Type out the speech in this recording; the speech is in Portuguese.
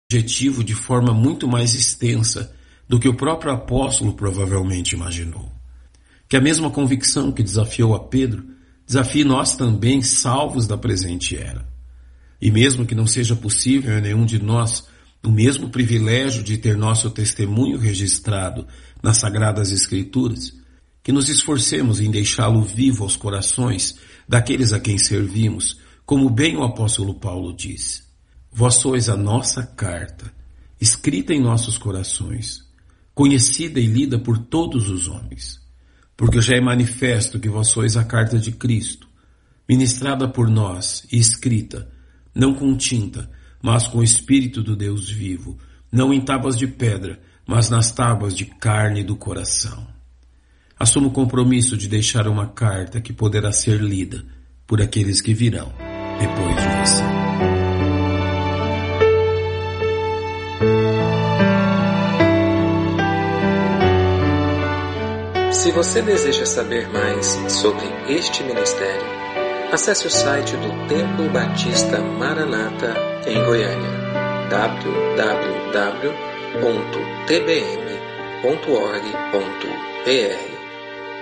objetivo de forma muito mais extensa do que o próprio apóstolo provavelmente imaginou. Que a mesma convicção que desafiou a Pedro, desafie nós também, salvos da presente era. E mesmo que não seja possível a nenhum de nós o mesmo privilégio de ter nosso testemunho registrado nas Sagradas Escrituras, que nos esforcemos em deixá-lo vivo aos corações daqueles a quem servimos, como bem o apóstolo Paulo diz: vós sois a nossa carta, escrita em nossos corações, conhecida e lida por todos os homens, porque já é manifesto que vós sois a carta de Cristo, ministrada por nós e escrita, não com tinta, mas com o Espírito do Deus vivo, não em tábuas de pedra, mas nas tábuas de carne do coração. Assumo o compromisso de deixar uma carta que poderá ser lida por aqueles que virão depois de você. Se você deseja saber mais sobre este ministério, acesse o site do Templo Batista Maranata em Goiânia, www.tbm.org.br.